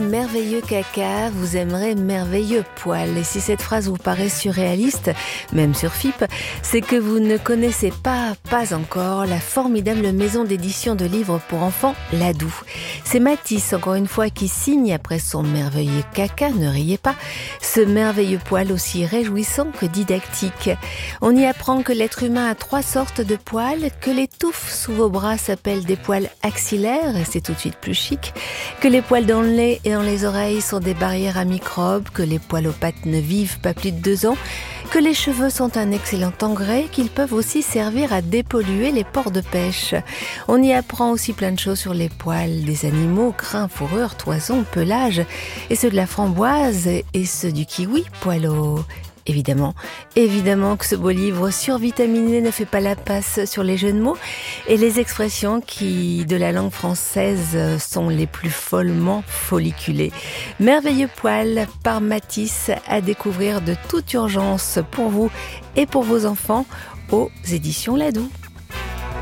merveilleux caca, vous aimerez merveilleux poil. Et si cette phrase vous paraît surréaliste, même sur FIP, c'est que vous ne connaissez pas encore, la formidable maison d'édition de livres pour enfants, Ladou. C'est Matisse, encore une fois, qui signe après son merveilleux caca, ne riez pas, ce merveilleux poil aussi réjouissant que didactique. On y apprend que l'être humain a 3 sortes de poils, que les touffes sous vos bras s'appellent des poils axillaires, et c'est tout de suite plus chic, que les poils dans le nez et dans les oreilles sont des barrières à microbes, que les poils aux pattes ne vivent pas plus de 2 ans, que les cheveux sont un excellent engrais, qu'ils peuvent aussi servir à dépolluer les ports de pêche. On y apprend aussi plein de choses sur les poils des animaux, crins, fourrures, toisons, pelage, et ceux de la framboise et ceux du kiwi, poileau. Évidemment que ce beau livre survitaminé ne fait pas la passe sur les jeux de mots et les expressions qui, de la langue française, sont les plus follement folliculées. Merveilleux poil par Matisse à découvrir de toute urgence pour vous et pour vos enfants aux éditions Ladou.